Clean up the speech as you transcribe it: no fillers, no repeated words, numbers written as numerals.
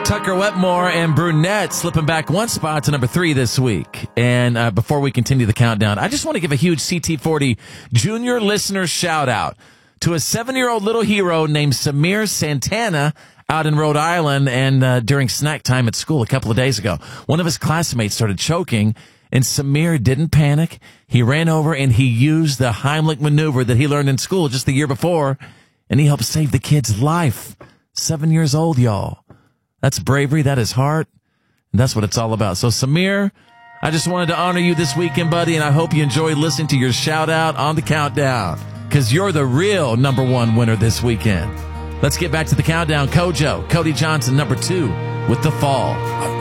Tucker Wetmore and Brunette slipping back one spot to number 3 this week. And before we continue the countdown, I just want to give a huge CT40 junior listener shout out to a 7-year-old little hero named Samir Santana out in Rhode Island. And during snack time at school a couple of days ago, one of his classmates started choking, and Samir didn't panic. He ran over and he used the Heimlich maneuver that he learned in school just the year before, and he helped save the kid's life. 7 years old, y'all. That's bravery, that is heart, and that's what it's all about. So, Samir, I just wanted to honor you this weekend, buddy, and I hope you enjoyed listening to your shout-out on the countdown, because you're the real number 1 winner this weekend. Let's get back to the countdown. Kojo, Cody Johnson, number 2, with The Fall.